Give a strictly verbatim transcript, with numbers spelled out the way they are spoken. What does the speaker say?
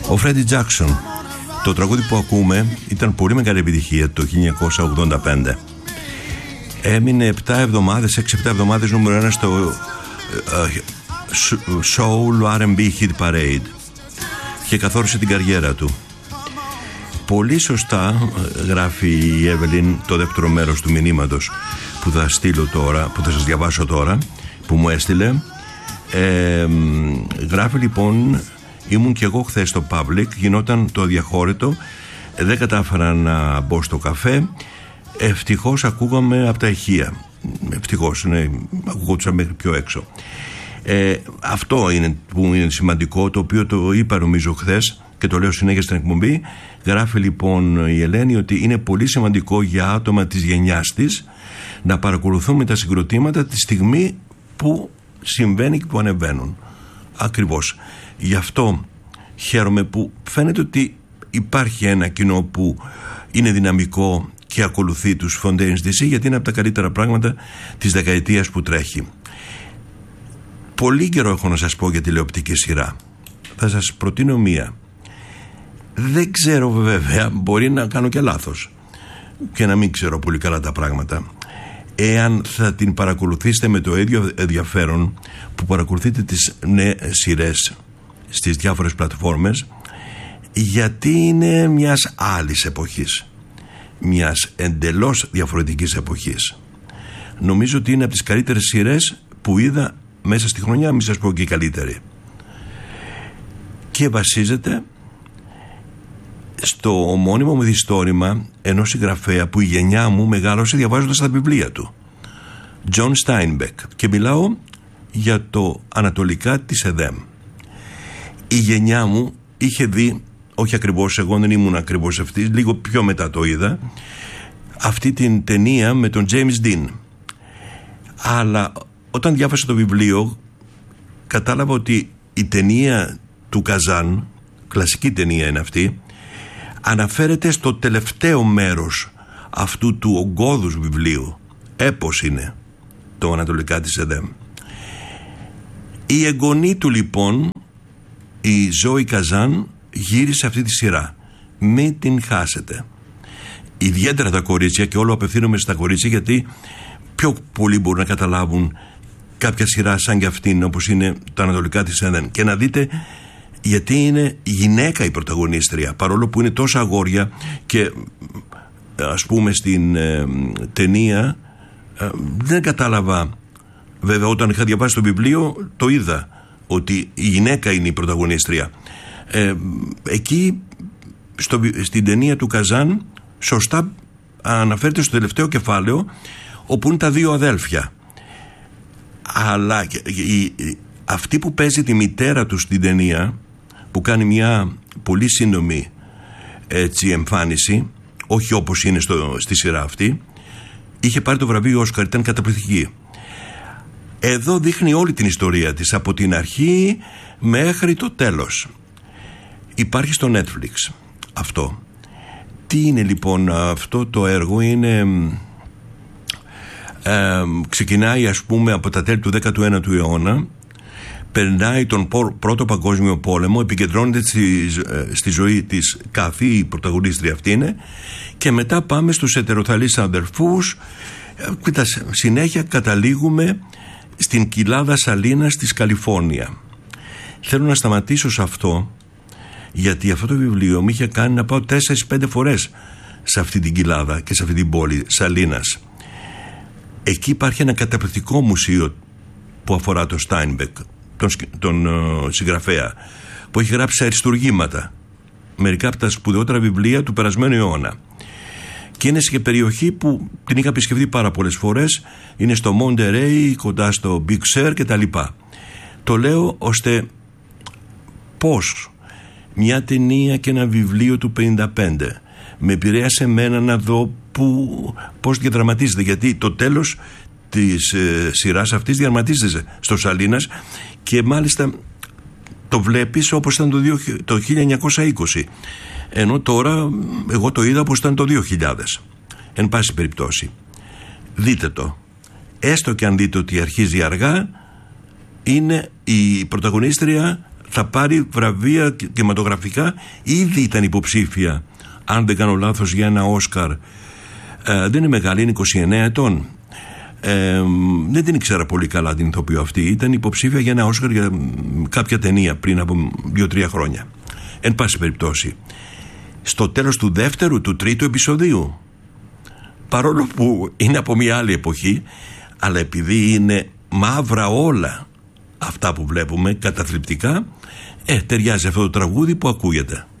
Ο Φρέντι Τζάκσον. Το τραγούδι που ακούμε ήταν πολύ μεγάλη επιτυχία το χίλια εννιακόσια ογδόντα πέντε. Έμεινε επτά εβδομάδες, έξι επτά εβδομάδες νούμερο ένα στο uh, Soul αρ εντ μπι Hit Parade και καθόρισε την καριέρα του. Πολύ σωστά γράφει η Εύελιν το δεύτερο μέρος του μηνύματος που θα στείλω τώρα, που θα σας διαβάσω τώρα, που μου έστειλε. Ε, γράφει λοιπόν: ήμουν και εγώ χθες στο Public, γινόταν το αδιαχώρητο, δεν κατάφερα να μπω στο καφέ. Ευτυχώς ακούγαμε από τα ηχεία. Ευτυχώς, ναι, ακούγονταν μέχρι πιο έξω. Ε, αυτό είναι που είναι σημαντικό, το οποίο το είπα νομίζω χθες και το λέω συνέχεια στην εκπομπή. Γράφει λοιπόν η Ελένη ότι είναι πολύ σημαντικό για άτομα της γενιάς της να παρακολουθούμε τα συγκροτήματα τη στιγμή που συμβαίνει και που ανεβαίνουν. Ακριβώς. Γι' αυτό χαίρομαι που φαίνεται ότι υπάρχει ένα κοινό που είναι δυναμικό και ακολουθεί τους Fontaines ντι σι, γιατί είναι από τα καλύτερα πράγματα της δεκαετίας που τρέχει. Πολύ καιρό έχω να σας πω για τηλεοπτική σειρά. Θα σας προτείνω μία. Δεν ξέρω βέβαια, μπορεί να κάνω και λάθος και να μην ξέρω πολύ καλά τα πράγματα. Εάν θα την παρακολουθήσετε με το ίδιο ενδιαφέρον που παρακολουθείτε τις νέες σειρές στις διάφορες πλατφόρμες, γιατί είναι μιας άλλης εποχής, μιας εντελώς διαφορετικής εποχής. Νομίζω ότι είναι από τις καλύτερες σειρές που είδα μέσα στη χρονιά, μην σας πω και η καλύτερη, και βασίζεται στο ομώνυμο μυθιστόρημα ενός συγγραφέα που η γενιά μου μεγάλωσε διαβάζοντας τα βιβλία του, John Steinbeck, και μιλάω για το Ανατολικά της Εδέμ. Η γενιά μου είχε δει, όχι ακριβώς, εγώ δεν ήμουν ακριβώς αυτή, λίγο πιο μετά το είδα, αυτή την ταινία με τον James Dean. Αλλά όταν διάβασα το βιβλίο κατάλαβα ότι η ταινία του Καζάν, κλασική ταινία είναι αυτή, αναφέρεται στο τελευταίο μέρος αυτού του ογκώδους βιβλίου. Έπος είναι το Ανατολικά της Εδέμ. Η εγγονή του λοιπόν, η Ζόη Καζάν, γύρισε αυτή τη σειρά. Μην την χάσετε. Ιδιαίτερα τα κορίτσια, και όλο απευθύνομαι στα κορίτσια, γιατί πιο πολλοί μπορούν να καταλάβουν κάποια σειρά σαν κι αυτήν, όπως είναι τα Ανατολικά της Εδέμ, και να δείτε γιατί είναι γυναίκα η πρωταγωνίστρια, παρόλο που είναι τόσα αγόρια. Και ας πούμε στην ε, ταινία ε, δεν κατάλαβα, βέβαια όταν είχα διαβάσει το βιβλίο το είδα ότι η γυναίκα είναι η πρωταγωνίστρια. ε, εκεί στο, στην ταινία του Καζάν σωστά αναφέρεται στο τελευταίο κεφάλαιο, όπου είναι τα δύο αδέλφια. Αλλά η, η, αυτή που παίζει τη μητέρα του στην ταινία, που κάνει μια πολύ σύντομη έτσι εμφάνιση, όχι όπως είναι στο, στη σειρά αυτή, είχε πάρει το βραβείο Όσκαρ, ήταν καταπληκτική. Εδώ δείχνει όλη την ιστορία της από την αρχή μέχρι το τέλος. Υπάρχει στο Netflix αυτό. Τι είναι λοιπόν αυτό το έργο? Είναι ε, ξεκινάει ας πούμε από τα τέλη του δέκατου ένατου αιώνα, περνάει τον Πρώτο Παγκόσμιο Πόλεμο, επικεντρώνεται στη, στη ζωή της Κάθη, η πρωταγωνίστρια αυτή είναι, και μετά πάμε στους ετεροθαλείς αδερφούς. Συνέχεια καταλήγουμε στην κοιλάδα Σαλίνας της Καλιφόρνια. Θέλω να σταματήσω σε αυτό, γιατί αυτό το βιβλίο μου είχε κάνει να πάω τέσσερις πέντε φορές σε αυτή την κοιλάδα και σε αυτή την πόλη Σαλίνας. Εκεί υπάρχει ένα καταπληκτικό μουσείο που αφορά τον Steinbeck, τον, τον uh, συγγραφέα, που έχει γράψει αριστουργήματα, μερικά από τα σπουδαιότερα βιβλία του περασμένου αιώνα. Και είναι σε περιοχή που την είχα επισκεφτεί πάρα πολλές φορές. Είναι στο Monterey, κοντά στο Big Sur και τα λοιπά. Το λέω ώστε πώς μια ταινία και ένα βιβλίο του πενήντα πέντε με επηρέασε εμένα να δω που, πώς διαδραματίζεται, γιατί το τέλος της ε, σειράς αυτής διαδραματίζεται στο Σαλίνας, και μάλιστα το βλέπεις όπως ήταν το, το χίλια εννιακόσια είκοσι, ενώ τώρα εγώ το είδα όπως ήταν το δύο χιλιάδες. Εν πάση περιπτώσει, δείτε το, έστω και αν δείτε ότι αρχίζει αργά. Είναι η πρωταγωνίστρια θα πάρει βραβεία κινηματογραφικά. Ήδη ήταν υποψήφια, αν δεν κάνω λάθος, για ένα Όσκαρ. Ε, δεν είναι μεγάλη, είναι είκοσι εννέα ετών. Ε, δεν την ήξερα πολύ καλά την ηθοποιό αυτή. Ήταν υποψήφια για ένα Όσκαρ για κάποια ταινία πριν από δύο τρία χρόνια. Εν πάση περιπτώσει, στο τέλος του δεύτερου, του τρίτου επεισοδίου, παρόλο που είναι από μια άλλη εποχή, αλλά επειδή είναι μαύρα όλα αυτά που βλέπουμε, καταθλιπτικά, ε, ταιριάζει αυτό το τραγούδι που ακούγεται.